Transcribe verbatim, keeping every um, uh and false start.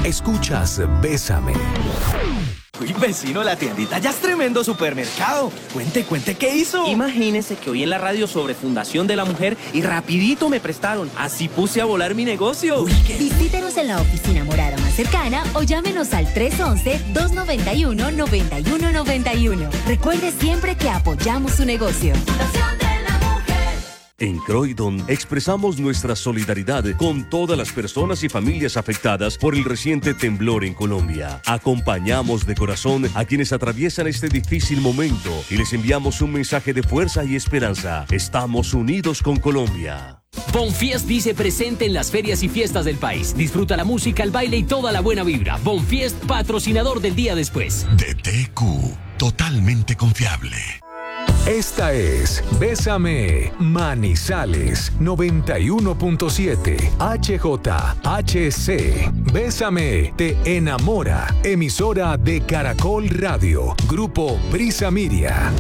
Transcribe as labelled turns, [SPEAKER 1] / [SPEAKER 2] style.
[SPEAKER 1] Escuchas Bésame.
[SPEAKER 2] Uy, vecino, la tiendita ya es tremendo supermercado. Cuente, cuente, ¿qué hizo?
[SPEAKER 3] Imagínese que oí en la radio sobre Fundación de la Mujer y rapidito me prestaron. Así puse a volar mi negocio.
[SPEAKER 2] Uy, ¿qué?
[SPEAKER 4] Visítenos en la oficina morada más cercana o llámenos al tres once, dos noventa y uno, noventa y uno noventa y uno. Recuerde siempre que apoyamos su negocio. Fundación de la Mujer.
[SPEAKER 5] En Croydon expresamos nuestra solidaridad con todas las personas y familias afectadas por el reciente temblor en Colombia. Acompañamos de corazón a quienes atraviesan este difícil momento y les enviamos un mensaje de fuerza y esperanza. Estamos unidos con Colombia.
[SPEAKER 6] Bonfiest dice presente en las ferias y fiestas del país. Disfruta la música, el baile y toda la buena vibra. Bonfiest, patrocinador del día después.
[SPEAKER 1] D T Q, totalmente confiable. Esta es Bésame Manizales noventa y uno punto siete H J H C. Bésame te enamora. Emisora de Caracol Radio. Grupo Brisa Miria.